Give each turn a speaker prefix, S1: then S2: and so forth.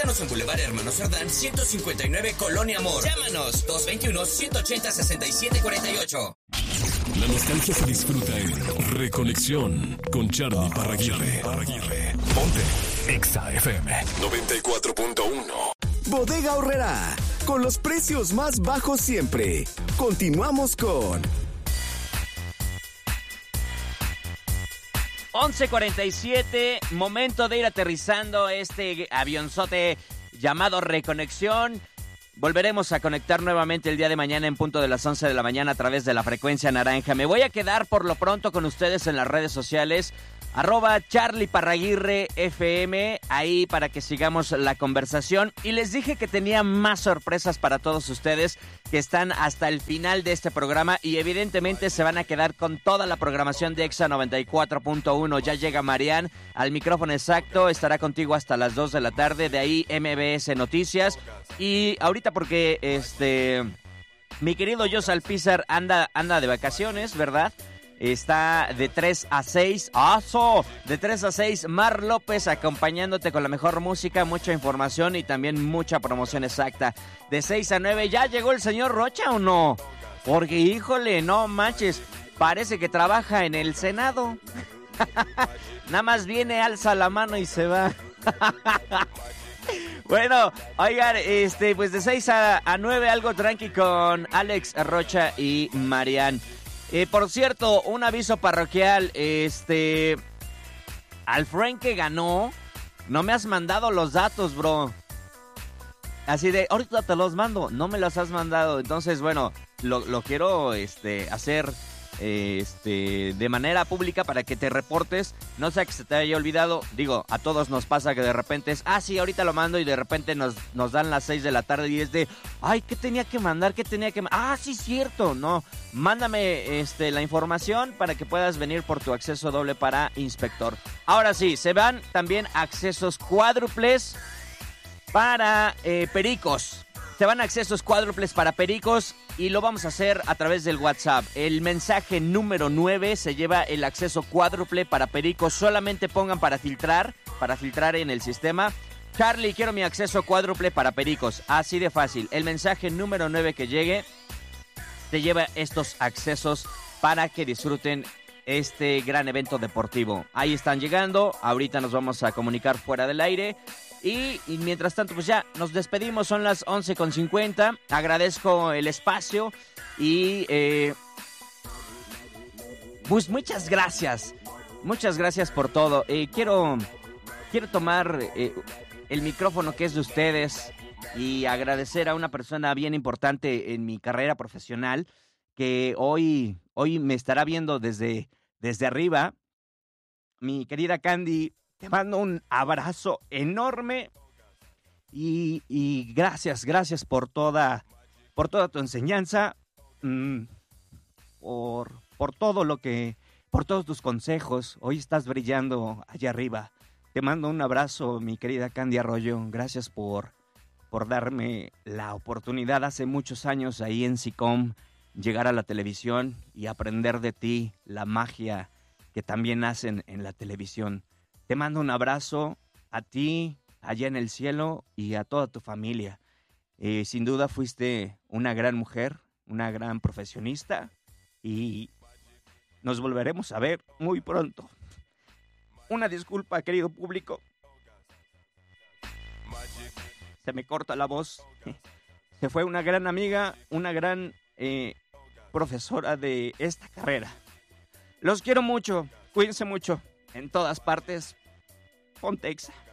S1: Visítanos en Boulevard Hermano Cerdán, 159, Colonia Amor. Llámanos, 221-180-6748.
S2: La nostalgia se disfruta en Reconexión con Charly Parraguirre. Ponte Exa FM 94.1.
S3: Bodega Aurrerá, con los precios más bajos siempre. Continuamos con
S4: 11:47, momento de ir aterrizando este avionzote llamado Reconexión. Volveremos a conectar nuevamente el día de mañana en punto de las 11 de la mañana a través de la frecuencia naranja. Me voy a quedar por lo pronto con ustedes en las redes sociales, @Charly Parraguirre FM, ahí para que sigamos la conversación. Y les dije que tenía más sorpresas para todos ustedes que están hasta el final de este programa y evidentemente se van a quedar con toda la programación de Exa 94.1. Ya llega Marian al micrófono exacto, estará contigo hasta las 2 de la tarde, de ahí MBS Noticias. Y ahorita porque mi querido Jos Alpizar anda de vacaciones, ¿verdad? Está de 3 a 6. ¡Aso! De 3 a 6, Mar López acompañándote con la mejor música, mucha información y también mucha promoción exacta. De 6 a 9, ¿ya llegó el señor Rocha o no? Porque, híjole, no manches, parece que trabaja en el Senado. Nada más viene, alza la mano y se va. Bueno, oigan, pues de 6 a 9, algo tranqui con Alex Rocha y Marian. Por cierto, un aviso parroquial, al Frank que ganó, no me has mandado los datos, bro. Así de, ahorita te los mando, no me los has mandado. Entonces, bueno, lo quiero hacer de manera pública para que te reportes, no sea que se te haya olvidado. Digo, a todos nos pasa que de repente es, sí, ahorita lo mando, y de repente nos dan las 6 de la tarde y es de, ay, ¿qué tenía que mandar? Sí, cierto, no, mándame la información para que puedas venir por tu acceso doble para inspector. Ahora sí, se van también accesos cuádruples para pericos. Se van accesos cuádruples para pericos y lo vamos a hacer a través del WhatsApp. El mensaje número 9 se lleva el acceso cuádruple para pericos. Solamente pongan para filtrar en el sistema. Charly, quiero mi acceso cuádruple para pericos. Así de fácil. El mensaje número 9 que llegue te lleva estos accesos para que disfruten este gran evento deportivo. Ahí están llegando. Ahorita nos vamos a comunicar fuera del aire. Y mientras tanto, pues ya nos despedimos, son las 11:50. Agradezco el espacio y pues muchas gracias por todo. Quiero tomar el micrófono que es de ustedes y agradecer a una persona bien importante en mi carrera profesional que hoy me estará viendo desde arriba. Mi querida Candy, te mando un abrazo enorme y gracias por toda tu enseñanza, por todos tus consejos. Hoy estás brillando allá arriba. Te mando un abrazo, mi querida Candy Arroyo. Gracias por darme la oportunidad hace muchos años ahí en SICOM, llegar a la televisión y aprender de ti la magia que también hacen en la televisión. Te mando un abrazo a ti, allá en el cielo, y a toda tu familia. Sin duda fuiste una gran mujer, una gran profesionista, y nos volveremos a ver muy pronto. Una disculpa, querido público. Se me corta la voz. Se fue una gran amiga, una gran profesora de esta carrera. Los quiero mucho, cuídense mucho. En todas partes, ponte Exa.